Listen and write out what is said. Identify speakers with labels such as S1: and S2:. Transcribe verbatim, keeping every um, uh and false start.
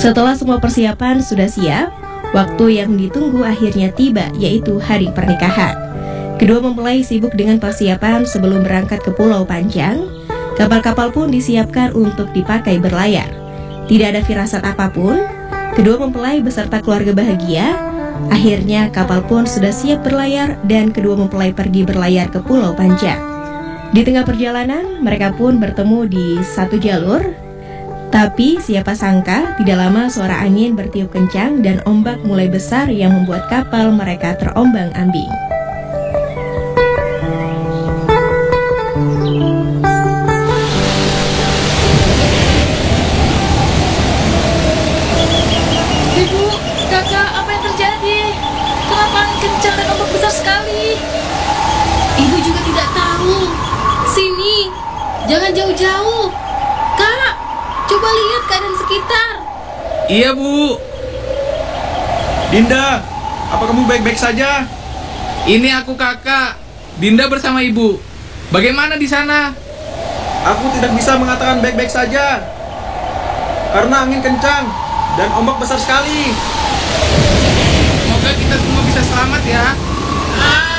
S1: Setelah semua persiapan sudah siap, waktu yang ditunggu akhirnya tiba, yaitu hari pernikahan. Kedua mempelai sibuk dengan persiapan sebelum berangkat ke Pulau Panjang. Kapal-kapal pun disiapkan untuk dipakai berlayar. Tidak ada firasat apapun, kedua mempelai beserta keluarga bahagia. Akhirnya kapal pun sudah siap berlayar dan kedua mempelai pergi berlayar ke Pulau Panjang. Di tengah perjalanan, mereka pun bertemu di satu jalur. Tapi siapa sangka tidak lama suara angin bertiup kencang dan ombak mulai besar yang membuat kapal mereka terombang-ambing.
S2: Ibu, kakak, apa yang terjadi? Kenapa angin kencang dan ombak besar sekali? Ibu juga tidak tahu. Sini, jangan jauh-jauh. Kak, coba lihat keadaan sekitar.
S3: Iya, Bu.
S4: Dinda, apa kamu baik-baik saja?
S3: Ini aku kakak. Dinda bersama ibu. Bagaimana di sana?
S4: Aku tidak bisa mengatakan baik-baik saja karena angin kencang dan ombak besar sekali.
S3: Semoga kita semua bisa selamat ya.